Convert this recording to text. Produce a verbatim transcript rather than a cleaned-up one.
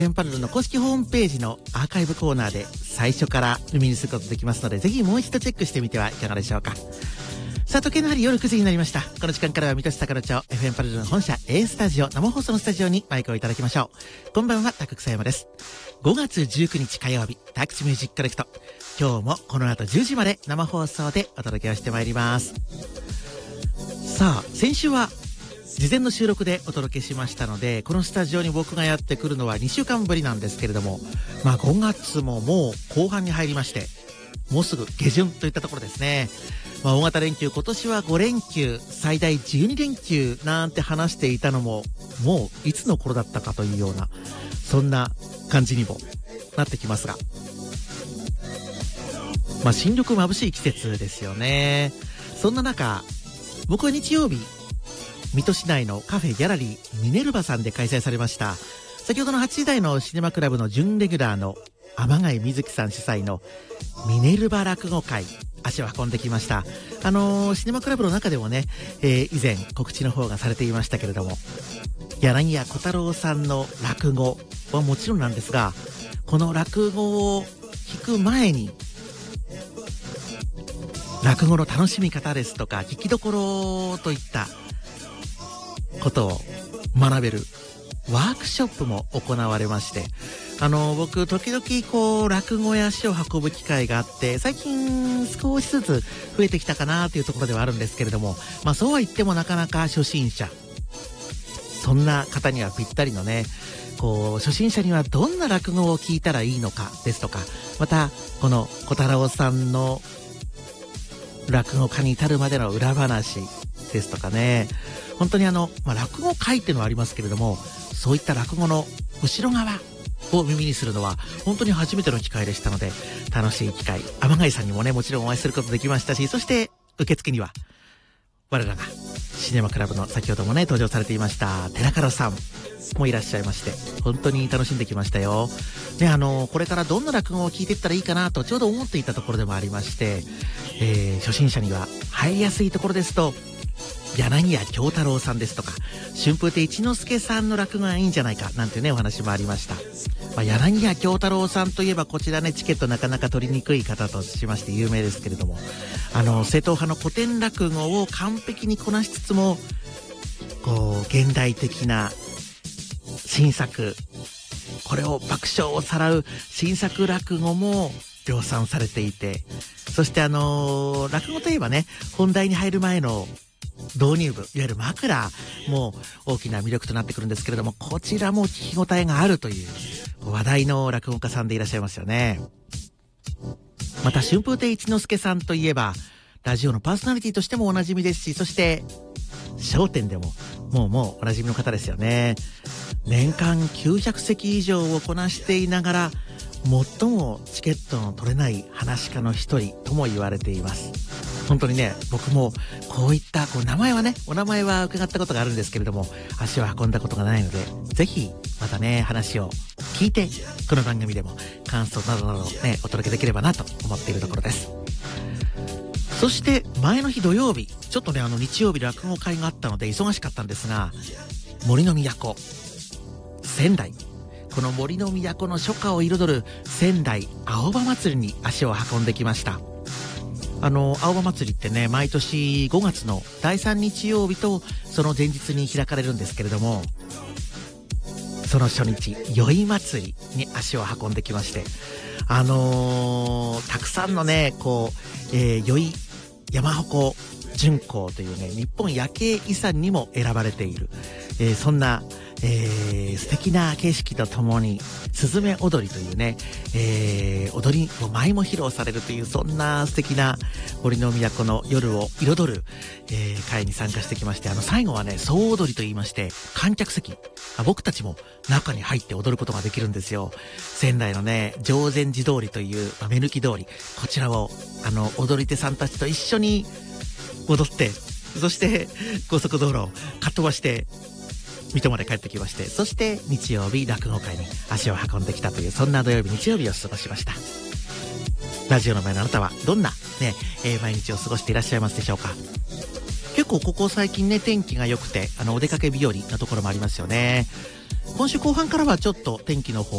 エフエムパルルの公式ホームページのアーカイブコーナーで最初から耳にすることできますので、ぜひもう一度チェックしてみてはいかがでしょうか。さあ、時計の針夜くじになりました。この時間からは水戸市宝町 エフエム パルルの本社 A スタジオ生放送のスタジオにマイクをいただきましょう。こんばんは、タク草山です。ごがつじゅうくにち火曜日、タクシミュージックコレクト。今日もこの後じゅうじまで生放送でお届けをしてまいります。さあ、先週は事前の収録でお届けしましたので、このスタジオに僕がやってくるのはにしゅうかんぶりなんですけれども、まあごがつももう後半に入りまして、もうすぐ下旬といったところですね。まあ大型連休、今年はごれんきゅう、最大じゅうにれんきゅうなんて話していたのも、もういつの頃だったかというような、そんな感じにもなってきますが、まあ新緑眩しい季節ですよね。そんな中、僕は日曜日、水戸市内のカフェギャラリーミネルヴァさんで開催されました、先ほどのはちじ台のシネマクラブの準レギュラーの天貝瑞希さん主催のミネルヴァ落語会、足を運んできました。あのー、シネマクラブの中でもね、えー、以前告知の方がされていましたけれども、柳家小太郎さんの落語はもちろんなんですが、この落語を聞く前に落語の楽しみ方ですとか聞きどころといったことを学べるワークショップも行われまして、あの僕時々こう落語や足を運ぶ機会があって、最近少しずつ増えてきたかなというところではあるんですけれども、まあそうは言ってもなかなか初心者、そんな方にはぴったりのね、こう初心者にはどんな落語を聞いたらいいのかですとか、またこの小太郎さんの落語家に至るまでの裏話ですとかね、本当にあの、まあ、落語会っていうのはありますけれども、そういった落語の後ろ側を耳にするのは本当に初めての機会でしたので、楽しい機会、天貝さんにもねもちろんお会いすることできましたし、そして受付には我らがシネマクラブの先ほどもね登場されていました寺門さんもいらっしゃいまして、本当に楽しんできましたよ。ね、あのこれからどんな落語を聞いていったらいいかなとちょうど思っていたところでもありまして、えー、初心者には入りやすいところですと、柳家京太郎さんですとか春風亭一之輔さんの落語がいいんじゃないかなんていうねお話もありました。まあ、柳家京太郎さんといえばこちらねチケットなかなか取りにくい方としまして有名ですけれども、あの正統派の古典落語を完璧にこなしつつも、こう現代的な新作、これを爆笑をさらう新作落語も量産されていて、そしてあのー、落語といえばね、本題に入る前の導入部、いわゆる枕も大きな魅力となってくるんですけれども、こちらも聞き応えがあるという話題の落語家さんでいらっしゃいますよね。また春風亭一之輔さんといえばラジオのパーソナリティとしてもおなじみですし、そして笑点でももうもうおなじみの方ですよね。年間きゅうひゃくせき以上をこなしていながら最もチケットの取れない噺家の一人とも言われています。本当にね、僕もこういったこう名前はね、お名前は伺ったことがあるんですけれども、足を運んだことがないので、ぜひまたね話を聞いて、この番組でも感想などなどねお届けできればなと思っているところです。そして前の日土曜日、ちょっとねあの日曜日落語会があったので忙しかったんですが、森の都仙台、この森の都の初夏を彩る仙台青葉祭りに足を運んできました。あの青葉祭りってね、毎年ごがつのだいさん日曜日とその前日に開かれるんですけれども、その初日宵祭りに足を運んできまして、あのー、たくさんのねこう、えー、宵山鉾巡行というね日本夜景遺産にも選ばれている、えー、そんな、えー、素敵な景色とともにすずめ踊りというね、えー、踊りを舞も披露されるという、そんな素敵な森の都の夜を彩る、えー、会に参加してきまして、あの最後はね総踊りと言いまして、観客席、あ僕たちも中に入って踊ることができるんですよ。仙台のね定禅寺通りという、まあ、目抜き通り、こちらをあの踊り手さんたちと一緒に踊って、そして高速道路をかっ飛ばして水戸まで帰ってきまして、そして日曜日落語会に足を運んできたという、そんな土曜日日曜日を過ごしました。ラジオの前のあなたはどんなね、えー、毎日を過ごしていらっしゃいますでしょうか。結構ここ最近ね天気が良くて、あのお出かけ日和なところもありますよね。今週後半からはちょっと天気の方